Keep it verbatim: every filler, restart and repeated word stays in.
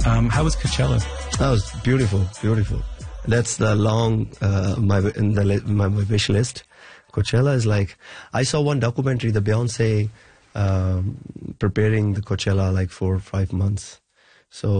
Um, how was Coachella? That was beautiful, beautiful. That's the long uh, my in the my, my wish list. Coachella is like, I saw one documentary, the Beyonce um, preparing the Coachella like for five months. So